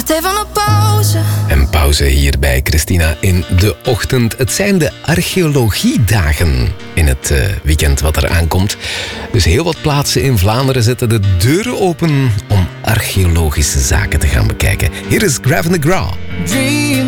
Wacht even op pauze. En pauze hier bij Christina in de ochtend. Het zijn de archeologiedagen in het weekend wat er aankomt. Dus heel wat plaatsen in Vlaanderen zetten de deuren open om archeologische zaken te gaan bekijken. Hier is Gravin DeGraw.